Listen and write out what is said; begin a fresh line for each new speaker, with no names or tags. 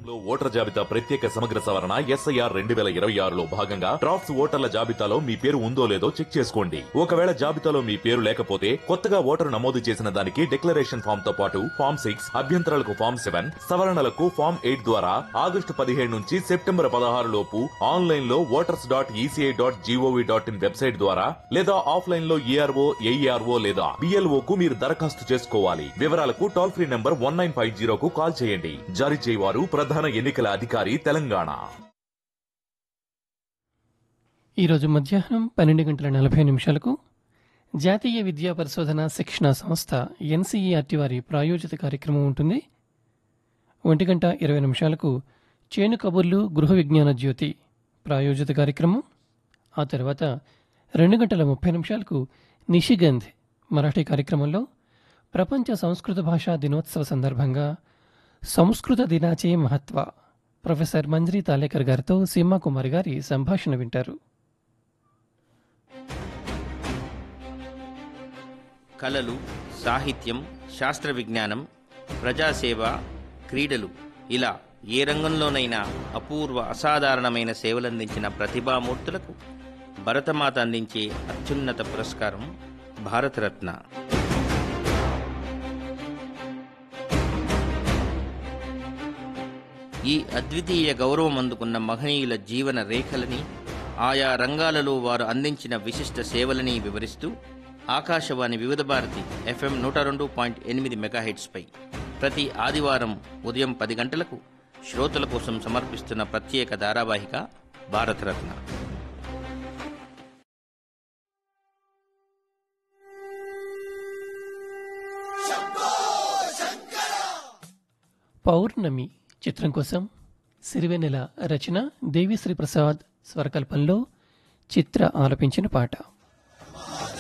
Voter జాబితా ప్రత్యేక సమగ్ర సవరణ SIR 2026లో భాగంగా డ్రాఫ్ట్స్ ఓటర్ల జాబితాలో మీ పేరు ఉందో లేదో చెక్ చేసుకోండి. ఒకవేళ జాబితాలో మీ పేరు లేకపోతే కొత్తగా ఓటరు నమోదు చేసిన దానికి డిక్లరేషన్ ఫామ్ తో పాటు ఫామ్ 6, అభ్యంతరాలకు ఫామ్ 7, సవరణలకు ఫామ్ 8 ద్వారా ఆగస్టు 17 నుంచి సెప్టెంబర్ 16 లోపు ఆన్లైన్ లో voters.eci.gov.in వెబ్సైట్ ద్వారా లేదా ఆఫ్లైన్ లో ERO, AERO లేదా BLO కు మీరు దరఖాస్తు చేసుకోవాలి. వివరాలకు టోల్ ఫ్రీ నంబర్ 1950కు కాల్ చేయండి. జారీ చేయవారు ప్రధాన ఎన్నికల అధికారి తెలంగాణ.
ఈరోజు మధ్యాహ్నం 12:40 జాతీయ విద్యా పరిశోధన శిక్షణ సంస్థ NCERT వారి ప్రాయోజిత కార్యక్రమం ఉంటుంది. 1:20 చేను కబుర్లు గృహ విజ్ఞాన జ్యోతి ప్రాయోజిత కార్యక్రమం. ఆ తర్వాత 2:30 నిషిగంధ్ మరాఠీ కార్యక్రమంలో ప్రపంచ సంస్కృత భాషా దినోత్సవ సందర్భంగా సంస్కృత దినాచే మహత్వ ప్రొఫెసర్ మంజ్రీ తాలేకర్ గారితో సీమా కుమార్ గారి సంభాషణ వింటారు.
కళలు, సాహిత్యం, శాస్త్ర విజ్ఞానం, ప్రజాసేవ, క్రీడలు ఇలా ఏ రంగంలోనైనా అపూర్వ అసాధారణమైన సేవలందించిన ప్రతిభామూర్తులకు భరతమాత అందించే అత్యున్నత పురస్కారం భారతరత్న. ఈ అద్వితీయ గౌరవం అందుకున్న మహనీయుల జీవన రేఖలని, ఆయా రంగాలలో వారు అందించిన విశిష్ట సేవలని వివరిస్తూ ఆకాశవాణి వివిధ భారతి FM 102.8 మెగాహెర్ట్జ్పై ప్రతి ఆదివారం ఉదయం 10 గంటలకు శ్రోతల కోసం సమర్పిస్తున్న ప్రత్యేక ధారావాహిక భారతరత్న.
పౌర్ణమి చిత్రం కోసం సిరివెన్నెల రచన, దేవిశ్రీ ప్రసాద్ స్వరకల్పంలో చిత్ర ఆలపించిన పాట.